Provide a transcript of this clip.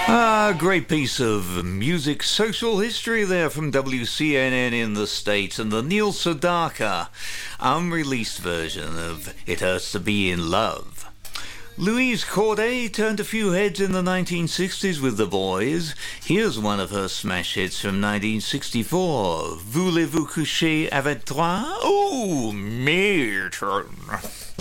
Great piece of music social history there from WCNN in the States, and the Neil Sedaka unreleased version of It Hurts to Be in Love. Louise Corday turned a few heads in the 1960s with The Boys. Here's one of her smash hits from 1964. Voulez-vous coucher avec toi? Oh, Milton.